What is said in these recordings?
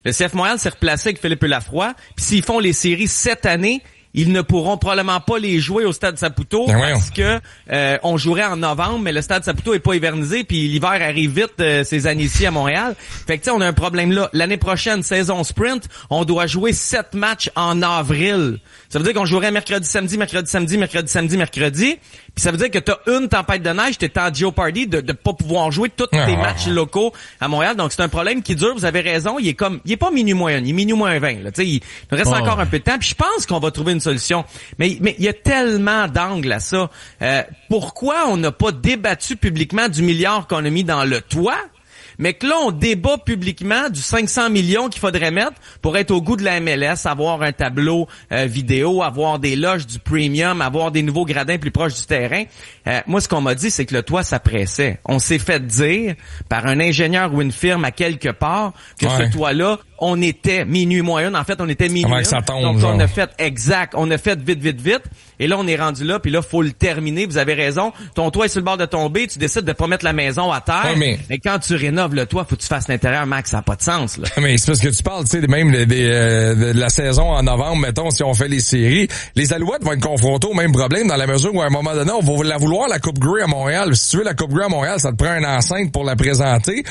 Le CF Montréal s'est replacé avec Philippe Lafroy, puis s'ils font les séries cette année, ils ne pourront probablement pas les jouer au Stade Saputo parce que on jouerait en novembre, mais le Stade Saputo est pas hivernisé, puis l'hiver arrive vite ces années-ci à Montréal. Fait que tu sais, on a un problème là. L'année prochaine, saison sprint, on doit jouer 7 matchs en avril. Ça veut dire qu'on jouerait mercredi, samedi, mercredi. Puis ça veut dire que t'as une tempête de neige, t'es en Jeopardy de pas pouvoir jouer tous tes matchs locaux à Montréal. Donc c'est un problème qui dure, vous avez raison, il est pas minuit moins 1, il est minuit moins 20 là, tu sais, il nous reste encore un peu de temps, puis je pense qu'on va trouver une solution. Mais il y a tellement d'angles à ça. Pourquoi on n'a pas débattu publiquement du milliard qu'on a mis dans le toit? Mais que là, on débat publiquement du 500 millions qu'il faudrait mettre pour être au goût de la MLS, avoir un tableau vidéo, avoir des loges du premium, avoir des nouveaux gradins plus proches du terrain. Moi, ce qu'on m'a dit, c'est que le toit, ça pressait. On s'est fait dire par un ingénieur ou une firme à quelque part que ce toit-là, on était minuit moins 1. En fait, on était minuit 1. Donc, on a fait exact. On a fait vite. Et là, on est rendu là, puis là, faut le terminer. Vous avez raison. Ton toit est sur le bord de tomber. Tu décides de pas mettre la maison à terre. Mais quand tu rénoves le toit, faut que tu fasses l'intérieur, Max. Ça n'a pas de sens, là. Mais c'est parce que tu parles, tu sais, même de la saison en novembre, mettons, si on fait les séries. Les Alouettes vont être confrontés au même problème dans la mesure où, à un moment donné, on va la vouloir, la Coupe Grey à Montréal. Si tu veux la Coupe Grey à Montréal, ça te prend une enceinte pour la présenter.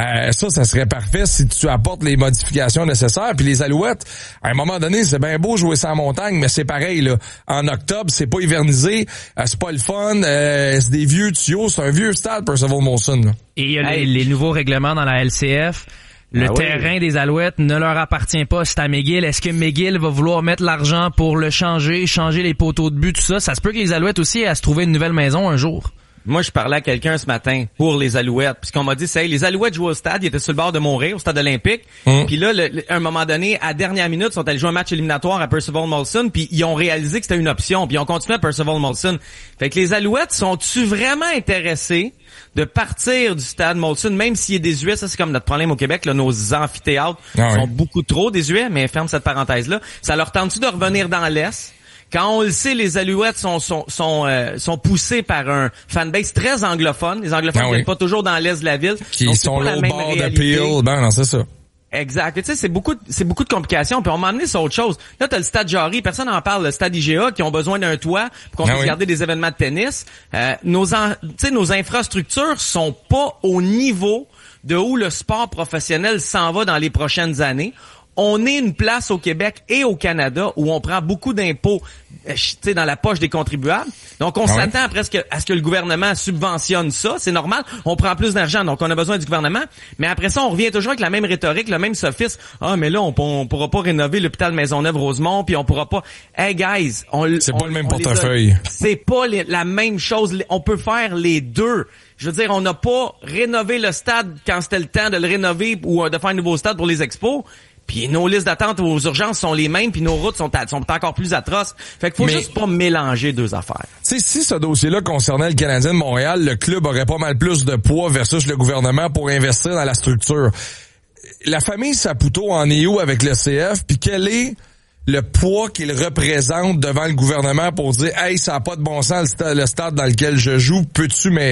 Ça serait parfait si tu apportes les modifications nécessaires. Puis les Alouettes, à un moment donné, c'est bien beau jouer sans montagne, mais c'est pareil, là. En octobre, c'est pas hivernisé, c'est pas le fun, c'est des vieux tuyaux, c'est un vieux stade, Percival Molson, là. Et il y a les nouveaux règlements dans la LCF. Le terrain des Alouettes ne leur appartient pas, c'est à McGill. Est-ce que McGill va vouloir mettre l'argent pour le changer les poteaux de but, tout ça? Ça se peut que les Alouettes aussi aient à se trouver une nouvelle maison un jour. Moi, je parlais à quelqu'un ce matin pour les Alouettes, puisqu'on m'a dit, les Alouettes jouent au stade, ils étaient sur le bord de mourir, au stade olympique. Puis là, à un moment donné, à dernière minute, ils sont allés jouer un match éliminatoire à Percival Molson, puis ils ont réalisé que c'était une option, puis ils ont continué à Percival Molson. Fait que les Alouettes, sont-tu vraiment intéressés de partir du stade Molson, même s'il est désuet? Ça, c'est comme notre problème au Québec, là, nos amphithéâtres sont beaucoup trop désuets, mais ferme cette parenthèse-là. Ça leur tente-tu de revenir dans l'Est? Quand on le sait, les Alouettes sont poussés par un fanbase très anglophone. Les anglophones viennent pas toujours dans l'est de la ville. Qui sont là au bord de Peel. Ben non, c'est ça. Exact. Tu sais, c'est beaucoup de complications. Puis on m'a amené sur autre chose. Là, t'as le stade Jarry, personne n'en parle. Le stade IGA qui ont besoin d'un toit pour qu'on puisse garder des événements de tennis. Nos infrastructures sont pas au niveau de où le sport professionnel s'en va dans les prochaines années. On est une place au Québec et au Canada où on prend beaucoup d'impôts, dans la poche des contribuables. Donc, on s'attend presque à ce que le gouvernement subventionne ça. C'est normal. On prend plus d'argent, donc on a besoin du gouvernement. Mais après ça, on revient toujours avec la même rhétorique, le même sophisme. Ah, mais là, on pourra pas rénover l'hôpital Maisonneuve-Rosemont, puis on pourra pas... Hey, guys, c'est pas le même portefeuille. C'est pas la même chose. On peut faire les deux. Je veux dire, on n'a pas rénové le stade quand c'était le temps de le rénover ou de faire un nouveau stade pour les expos. Puis nos listes d'attente aux urgences sont les mêmes, puis nos routes sont encore plus atroces. Fait qu'il faut juste pas mélanger deux affaires. Tu sais, si ce dossier-là concernait le Canadien de Montréal, le club aurait pas mal plus de poids versus le gouvernement pour investir dans la structure. La famille Saputo en est où avec le CF? Puis quel est le poids qu'il représente devant le gouvernement pour dire « Hey, ça n'a pas de bon sens le stade dans lequel je joue, peux-tu m'aider? »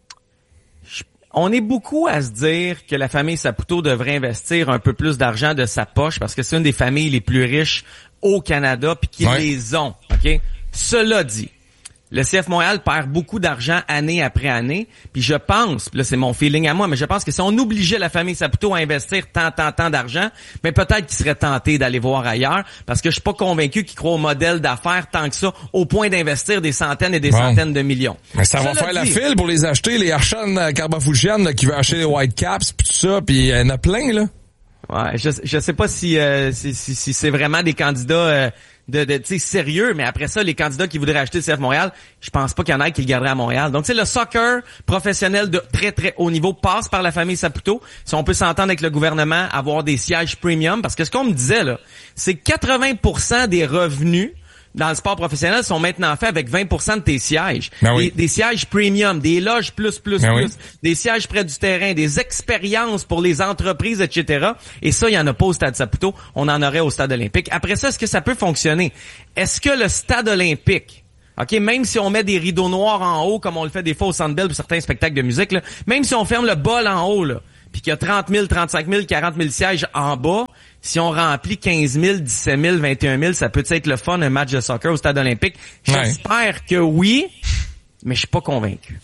On est beaucoup à se dire que la famille Saputo devrait investir un peu plus d'argent de sa poche parce que c'est une des familles les plus riches au Canada puis qu'ils les ont. OK? Cela dit, le CF Montréal perd beaucoup d'argent année après année. Puis je pense, là c'est mon feeling à moi, mais je pense que si on obligeait la famille Saputo à investir tant d'argent, mais peut-être qu'ils seraient tentés d'aller voir ailleurs parce que je suis pas convaincu qu'ils croient au modèle d'affaires tant que ça, au point d'investir des centaines et des centaines de millions. Mais ça va faire la file pour les acheter, les Arshan Karbafouchian qui veulent acheter les Whitecaps puis tout ça, puis il y en a plein, là. Ouais, je sais pas si c'est vraiment des candidats de sérieux, mais après ça, les candidats qui voudraient acheter le CF Montréal, je pense pas qu'il y en ait qui le garderaient à Montréal. Donc, le soccer professionnel de très, très haut niveau passe par la famille Saputo. Si on peut s'entendre avec le gouvernement, avoir des sièges premium, parce que ce qu'on me disait, là, c'est que 80% des revenus dans le sport professionnel sont maintenant faits avec 20% de tes sièges. Des sièges premium, des loges plus, des sièges près du terrain, des expériences pour les entreprises, etc. Et ça, il y en a pas au Stade Saputo. On en aurait au Stade olympique. Après ça, est-ce que ça peut fonctionner? Est-ce que le Stade olympique, OK, même si on met des rideaux noirs en haut, comme on le fait des fois au Centre Bell pour certains spectacles de musique, là, même si on ferme le bol en haut, là, puis qu'il y a 30 000, 35 000, 40 000 sièges en bas, si on remplit 15 000, 17 000, 21 000, ça peut être le fun, un match de soccer au stade olympique. J'espère que oui, mais je suis pas convaincu.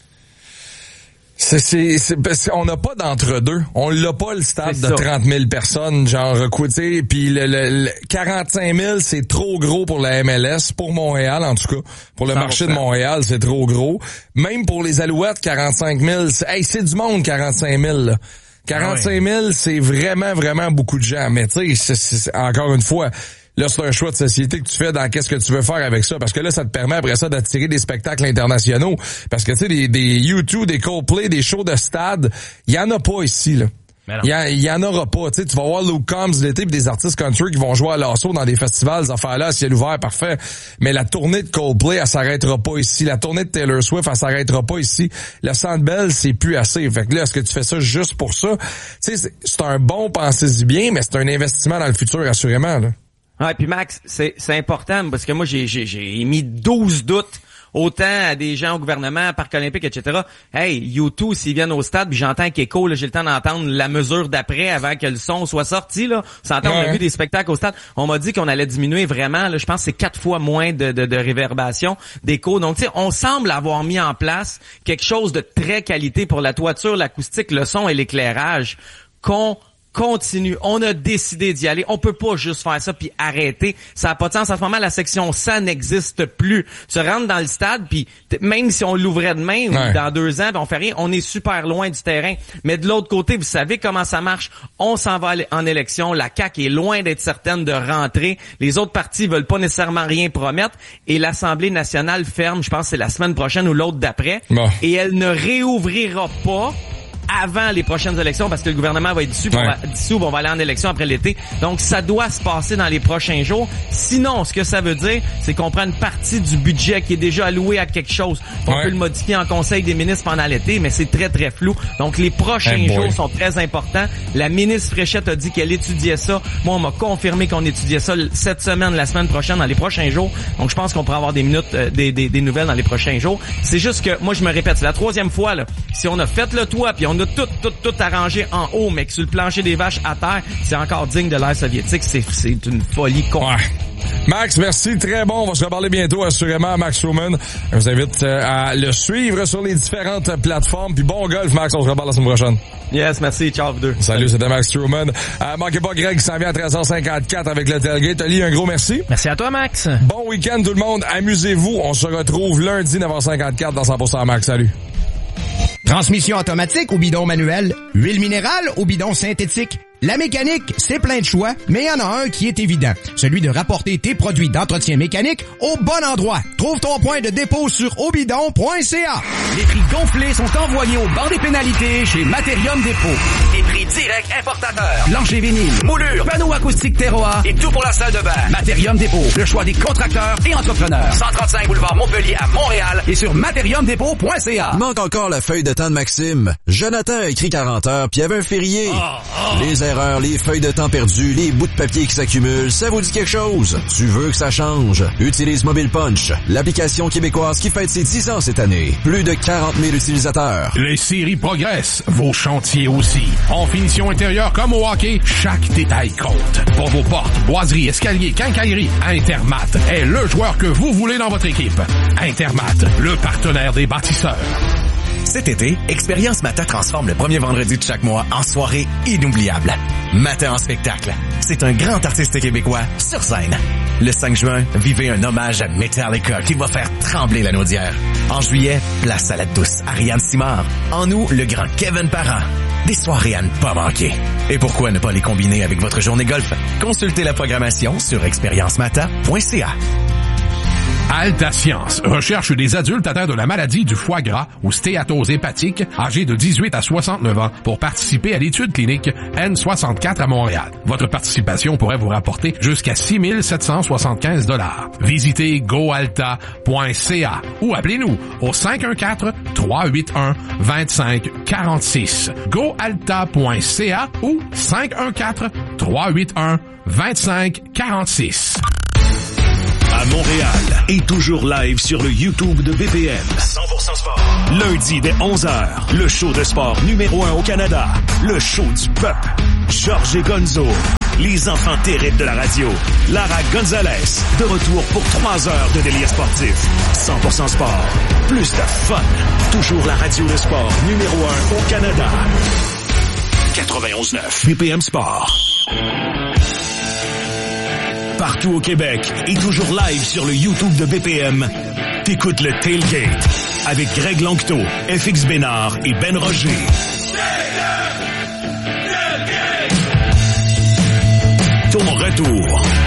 On n'a pas d'entre-deux. On l'a pas, le stade de 30 000 personnes, genre, recruté. Puis le 45 000, c'est trop gros pour la MLS, pour Montréal, en tout cas. Pour le marché de Montréal, c'est trop gros. Même pour les Alouettes, 45 000, c'est du monde, 45 000, là. 45 000, c'est vraiment, vraiment beaucoup de gens. Mais tu sais, encore une fois, là, c'est un choix de société que tu fais dans qu'est-ce que tu veux faire avec ça. Parce que là, ça te permet après ça d'attirer des spectacles internationaux. Parce que tu sais, des U2, des Coldplay, des shows de stade, il y en a pas ici, là. Il y en aura pas. Tu sais, tu vas voir Luke Combs l'été pis des artistes country qui vont jouer à l'assaut dans des festivals, ces affaires-là, à ciel ouvert, parfait. Mais la tournée de Coldplay, elle s'arrêtera pas ici. La tournée de Taylor Swift, elle s'arrêtera pas ici. Le Centre Bell, c'est plus assez. Fait que là, est-ce que tu fais ça juste pour ça? Tu sais, c'est un bon, pensez-y bien, mais c'est un investissement dans le futur, assurément, là. Ouais, puis Max, c'est important parce que moi j'ai émis 12 doutes autant à des gens au gouvernement, Parc olympique, etc. Hey, U2, s'ils viennent au stade, puis j'entends qu'Echo, là, j'ai le temps d'entendre la mesure d'après avant que le son soit sorti, là. On a vu des spectacles au stade. On m'a dit qu'on allait diminuer vraiment, là, je pense que c'est 4 fois moins de réverbération d'écho. Donc, tu sais, on semble avoir mis en place quelque chose de très qualité pour la toiture, l'acoustique, le son et l'éclairage qu'on continue. On a décidé d'y aller. On peut pas juste faire ça puis arrêter. Ça n'a pas de sens. En ce moment, la section ça n'existe plus. Tu rentres dans le stade puis même si on l'ouvrait demain ou dans 2 ans, on fait rien. On est super loin du terrain. Mais de l'autre côté, vous savez comment ça marche. On s'en va en élection. La CAQ est loin d'être certaine de rentrer. Les autres partis veulent pas nécessairement rien promettre. Et l'Assemblée nationale ferme, je pense que c'est la semaine prochaine ou l'autre d'après. Et elle ne réouvrira pas avant les prochaines élections parce que le gouvernement va être dissous, on va aller en élection après l'été. Donc, ça doit se passer dans les prochains jours. Sinon, ce que ça veut dire, c'est qu'on prend une partie du budget qui est déjà alloué à quelque chose. On peut le modifier en conseil des ministres pendant l'été, mais c'est très, très flou. Donc, les prochains jours sont très importants. La ministre Fréchette a dit qu'elle étudiait ça. Moi, on m'a confirmé qu'on étudiait ça cette semaine, la semaine prochaine, dans les prochains jours. Donc, je pense qu'on pourra avoir des minutes, des nouvelles dans les prochains jours. C'est juste que, moi, je me répète, c'est la 3e fois, là. Si on a fait le toit, puis on a tout arrangé en haut, mais que sur le plancher des vaches à terre, c'est encore digne de l'ère soviétique. C'est une folie con. Max, merci. Très bon. On va se reparler bientôt, assurément, Max Truman. Je vous invite à le suivre sur les différentes plateformes. Puis bon golf, Max. On se reparle la semaine prochaine. Yes, merci. Ciao, vous deux. Salut, c'était Max Truman. Manquez pas Greg qui s'en vient à 13h54 avec le Tailgate. Ali, un gros merci. Merci à toi, Max. Bon week-end, tout le monde. Amusez-vous. On se retrouve lundi, 9h54 dans 100% Max. Salut. Transmission automatique ou bidon manuel, huile minérale ou bidon synthétique. La mécanique, c'est plein de choix, mais il y en a un qui est évident. Celui de rapporter tes produits d'entretien mécanique au bon endroit. Trouve ton point de dépôt sur obidon.ca. Les prix gonflés sont envoyés au banc des pénalités chez Materium Dépôt. Des prix directs importateurs. Plancher vinyle, moulure, panneaux acoustiques terroir et tout pour la salle de bain. Materium Dépôt, le choix des contracteurs et entrepreneurs. 135 boulevard Montpellier à Montréal et sur materiumdépôt.ca. Manque encore la feuille de temps de Maxime. Jonathan a écrit 40 heures puis il y avait un férié. Les erreurs, les feuilles de temps perdues, les bouts de papier qui s'accumulent, ça vous dit quelque chose? Tu veux que ça change? Utilise Mobile Punch, l'application québécoise qui fête ses 10 ans cette année. Plus de 40 000 utilisateurs. Les séries progressent, vos chantiers aussi. En finition intérieure comme au hockey, chaque détail compte. Pour vos portes, boiseries, escaliers, quincailleries, Intermat est le joueur que vous voulez dans votre équipe. Intermat, le partenaire des bâtisseurs. Cet été, Expérience Mata transforme le premier vendredi de chaque mois en soirée inoubliable. Mata en spectacle. C'est un grand artiste québécois sur scène. Le 5 juin, vivez un hommage à Metallica qui va faire trembler la naudière. En juillet, place à la douce Ariane Simard. En août, le grand Kevin Parent. Des soirées à ne pas manquer. Et pourquoi ne pas les combiner avec votre journée golf? Consultez la programmation sur expériencemata.ca. Alta Science recherche des adultes atteints de la maladie du foie gras ou stéatose hépatique âgés de 18 à 69 ans pour participer à l'étude clinique N64 à Montréal. Votre participation pourrait vous rapporter jusqu'à 6 775 $. Visitez goalta.ca ou appelez-nous au 514-381-2546. goalta.ca ou 514-381-2546. à Montréal et toujours live sur le YouTube de BPM. 100% sport. Lundi dès 11h, le show de sport numéro 1 au Canada. Le show du peuple. Georges et Gonzo. Les enfants terribles de la radio. Lara Gonzalez. De retour pour 3 heures de délire sportif. 100% sport. Plus de fun. Toujours la radio de sport numéro 1 au Canada. 91.9 BPM Sport. Partout au Québec et toujours live sur le YouTube de BPM, t'écoutes le Tailgate avec Greg Longto, FX Bénard et Ben Roger. Ton retour